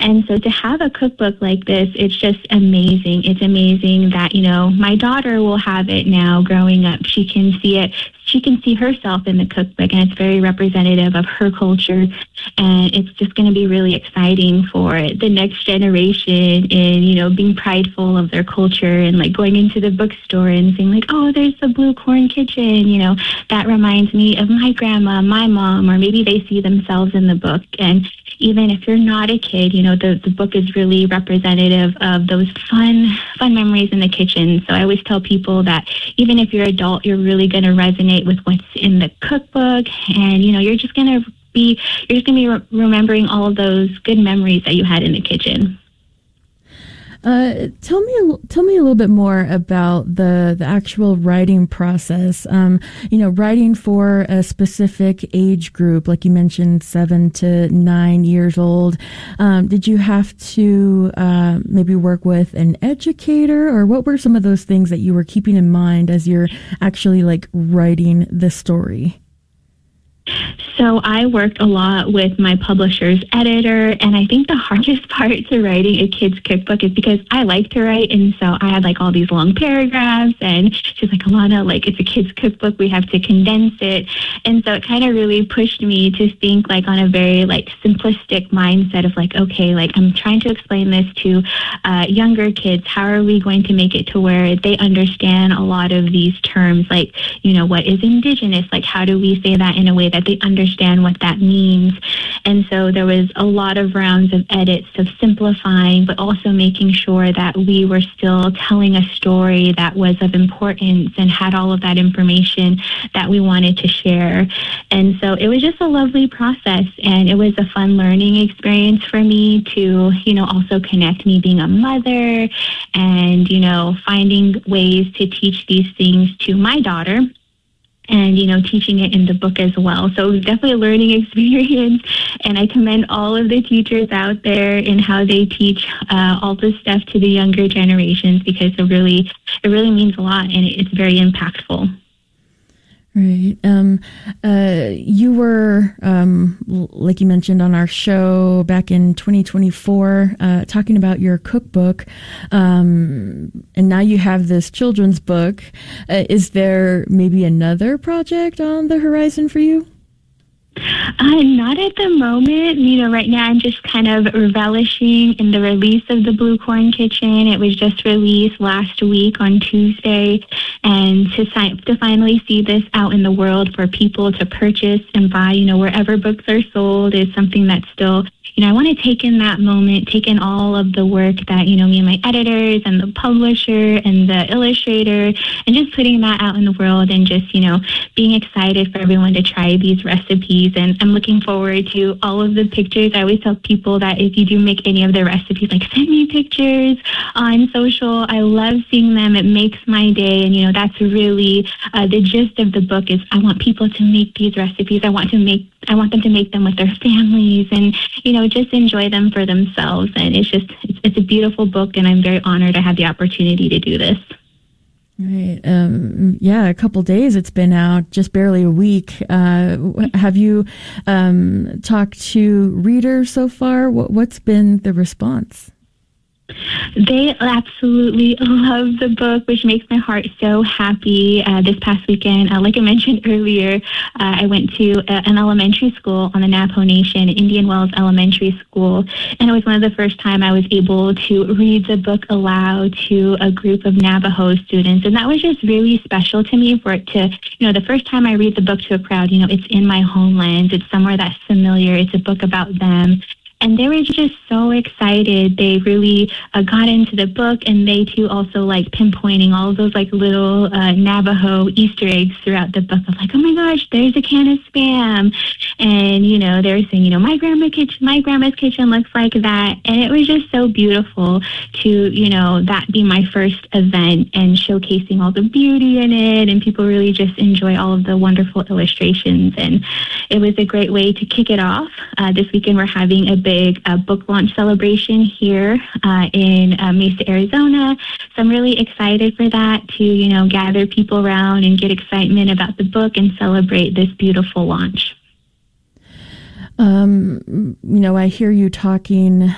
And so to have a cookbook like this, it's just amazing. It's amazing that, my daughter will have it now growing up. She can see it. She can see herself in the cookbook, and it's very representative of her culture. And it's just going to be really exciting for the next generation in, being prideful of their culture and like going into the bookstore and saying like, oh, there's the Blue Corn Kitchen. That reminds me of my grandma, my mom, or maybe they see themselves in the book. And even if you're not a kid, the book is really representative of those fun memories in the kitchen. So I always tell people that even if you're adult, you're really going to resonate with what's in the cookbook, and you're just going to be remembering all of those good memories that you had in the kitchen. Tell me a little bit more about the actual writing process. Writing for a specific age group, like you mentioned, 7 to 9 years old. Did you have to maybe work with an educator, or what were some of those things that you were keeping in mind as you're actually like writing the story? So I worked a lot with my publisher's editor, and I think the hardest part to writing a kid's cookbook is because I like to write, and so I had like all these long paragraphs, and she's like, Alana, like it's a kid's cookbook, we have to condense it. And so it kind of really pushed me to think like on a very like simplistic mindset of like, okay, like I'm trying to explain this to younger kids. How are we going to make it to where they understand a lot of these terms, like, what is indigenous? Like, how do we say that in a way that they understand what that means? And so there was a lot of rounds of edits of simplifying, but also making sure that we were still telling a story that was of importance and had all of that information that we wanted to share. And so it was just a lovely process, and it was a fun learning experience for me to, also connect me being a mother and, finding ways to teach these things to my daughter, and, teaching it in the book as well. So it was definitely a learning experience, and I commend all of the teachers out there in how they teach all this stuff to the younger generations, because it really means a lot, and it's very impactful. Right. You were, like you mentioned on our show back in 2024, talking about your cookbook, and now you have this children's book. Is there maybe another project on the horizon for you? Not at the moment. Right now I'm just kind of relishing in the release of the Blue Corn Kitchen. It was just released last week on Tuesday, and to finally see this out in the world for people to purchase and buy, wherever books are sold, is something that's still, I want to take in that moment, take in all of the work that, me and my editors and the publisher and the illustrator, and just putting that out in the world, and just, being excited for everyone to try these recipes. And I'm looking forward to all of the pictures. I always tell people that if you do make any of the recipes, like send me pictures on social. I love seeing them. It makes my day. And, that's really the gist of the book is I want people to make these recipes. I want them to make them with their families and, just enjoy them for themselves. And it's a beautiful book, and I'm very honored to have the opportunity to do this. Right. A couple days it's been out, just barely a week. Have you talked to readers so far? What's been the response? They absolutely love the book, which makes my heart so happy. This past weekend, like I mentioned earlier, I went to an elementary school on the Navajo Nation, Indian Wells Elementary School, and it was one of the first time I was able to read the book aloud to a group of Navajo students, and that was just really special to me for it to, the first time I read the book to a crowd, it's in my homeland, it's somewhere that's familiar, it's a book about them. And they were just so excited. They really got into the book, and they too also like pinpointing all of those like little Navajo Easter eggs throughout the book of like, oh my gosh, there's a can of Spam. And, they were saying, my grandma's kitchen looks like that. And it was just so beautiful to, that be my first event and showcasing all the beauty in it. And people really just enjoy all of the wonderful illustrations. And it was a great way to kick it off. This weekend we're having a big book launch celebration here in Mesa, Arizona. So I'm really excited for that to, gather people around and get excitement about the book and celebrate this beautiful launch. I hear you talking